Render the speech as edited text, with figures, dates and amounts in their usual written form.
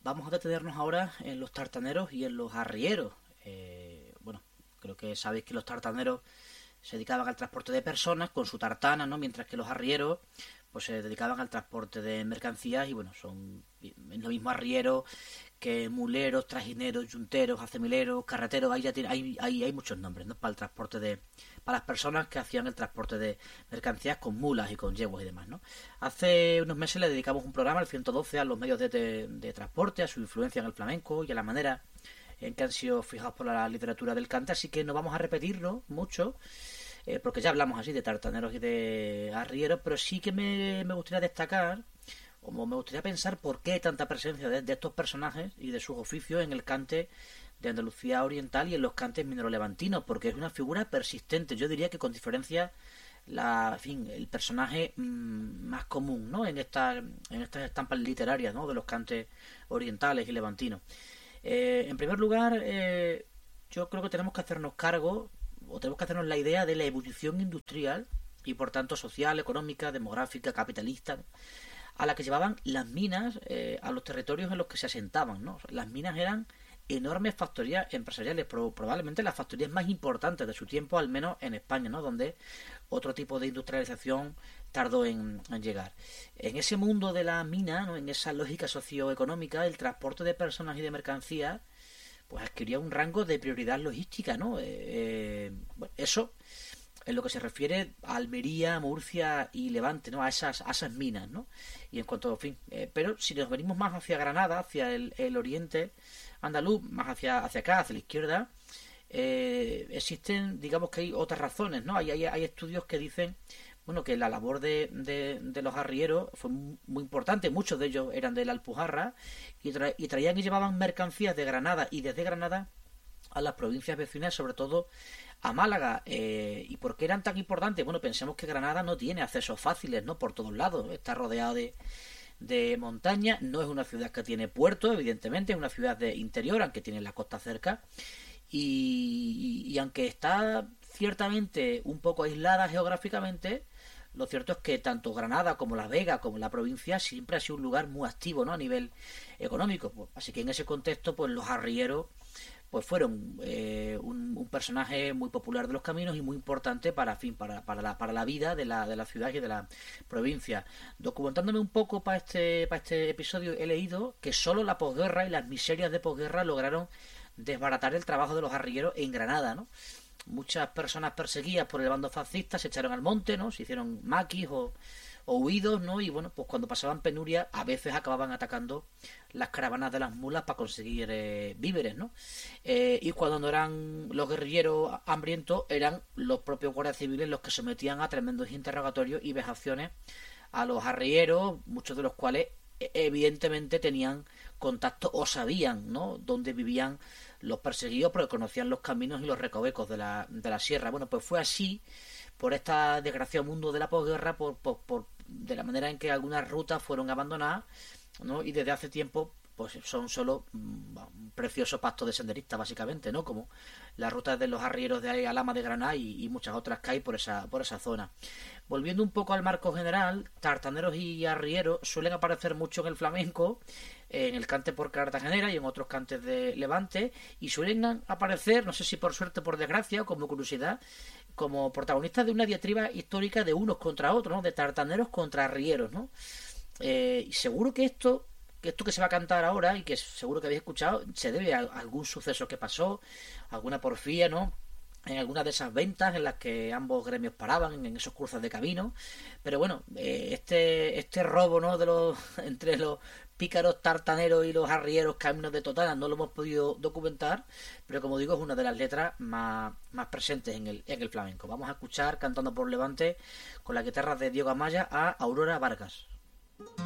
Vamos a detenernos ahora en los tartaneros y en los arrieros. Bueno, creo que sabéis que los tartaneros se dedicaban al transporte de personas con su tartana, ¿no? Mientras que los arrieros pues se dedicaban al transporte de mercancías y bueno, son lo mismo arrieros que muleros, trajineros, yunteros, acemileros, carreteros. Ahí ya hay muchos nombres, ¿no? Para el transporte para las personas que hacían el transporte de mercancías con mulas y con yeguas y demás, ¿no? Hace unos meses le dedicamos un programa, el 112, a los medios de transporte, a su influencia en el flamenco y a la manera en que han sido fijados por la literatura del cante, así que no vamos a repetirlo mucho, porque ya hablamos así de tartaneros y de arrieros, pero sí que me gustaría destacar, como me gustaría pensar por qué hay tanta presencia de estos personajes y de sus oficios en el cante de Andalucía Oriental y en los cantes minero-levantinos, porque es una figura persistente. Yo diría que con diferencia el personaje más común, ¿no? en estas estampas literarias, ¿no? De los cantes orientales y levantinos. En primer lugar, yo creo que tenemos que hacernos cargo o tenemos que hacernos la idea de la ebullición industrial y por tanto social, económica, demográfica, capitalista, ¿no? A la que llevaban las minas a los territorios en los que se asentaban, ¿no? Las minas eran enormes factorías empresariales, probablemente las factorías más importantes de su tiempo, al menos en España, ¿no? Donde otro tipo de industrialización tardó en llegar. En ese mundo de la mina, ¿no? En esa lógica socioeconómica, el transporte de personas y de mercancías pues adquiría un rango de prioridad logística, ¿no? Bueno, eso en lo que se refiere a Almería, Murcia y Levante, ¿no? A esas minas, ¿no? Y en cuanto, en fin, pero si nos venimos más hacia Granada, hacia el oriente andaluz, más hacia acá, hacia la izquierda, existen, digamos que hay otras razones, ¿no? Hay estudios que dicen, bueno, que la labor de los arrieros fue muy importante. Muchos de ellos eran de la Alpujarra y traían y llevaban mercancías de Granada y desde Granada a las provincias vecinas, sobre todo a Málaga. ¿Y por qué eran tan importantes? Bueno, pensemos que Granada no tiene accesos fáciles, ¿no? Por todos lados, está rodeado de montaña, no es una ciudad que tiene puerto, evidentemente, es una ciudad de interior, aunque tiene la costa cerca, y aunque está ciertamente un poco aislada geográficamente, lo cierto es que tanto Granada como La Vega como la provincia siempre ha sido un lugar muy activo, ¿no? A nivel económico. Pues, así que en ese contexto, pues los arrieros pues fueron un personaje muy popular de los caminos y muy importante para la vida de la ciudad y de la provincia. Documentándome un poco para este episodio, he leído que solo la posguerra y las miserias de posguerra lograron desbaratar el trabajo de los arrieros en Granada, ¿no? Muchas personas perseguidas por el bando fascista se echaron al monte, ¿no? Se hicieron maquis o huidos, ¿no? Y bueno, pues cuando pasaban penuria, a veces acababan atacando las caravanas de las mulas para conseguir víveres, ¿no? Y cuando no eran los guerrilleros hambrientos, eran los propios guardias civiles los que sometían a tremendos interrogatorios y vejaciones a los arrieros, muchos de los cuales evidentemente tenían contacto o sabían, ¿no?, dónde vivían los perseguidos porque conocían los caminos y los recovecos de la sierra. Bueno, pues fue así, por esta desgraciado mundo de la posguerra, de la manera en que algunas rutas fueron abandonadas, ¿no? Y desde hace tiempo pues son solo un precioso pasto de senderistas, básicamente, ¿no? Como las rutas de los arrieros de Alhama de Granada y muchas otras que hay por esa zona. Volviendo un poco al marco general, tartaneros y arrieros suelen aparecer mucho en el flamenco, en el cante por Cartagenera y en otros cantes de Levante, y suelen aparecer, no sé si por suerte o por desgracia o como curiosidad, como protagonistas de una diatriba histórica de unos contra otros, ¿no? De tartaneros contra arrieros, ¿no? Y seguro que esto que se va a cantar ahora y que seguro que habéis escuchado se debe a algún suceso que pasó, alguna porfía, ¿no?, en algunas de esas ventas en las que ambos gremios paraban en esos cruces de camino. Pero bueno, este robo, ¿no?, entre los pícaros tartaneros y los arrieros caminos de Totana no lo hemos podido documentar, pero como digo, es una de las letras más presentes en el flamenco. Vamos a escuchar, cantando por Levante con la guitarra de Diego Amaya, a Aurora Vargas.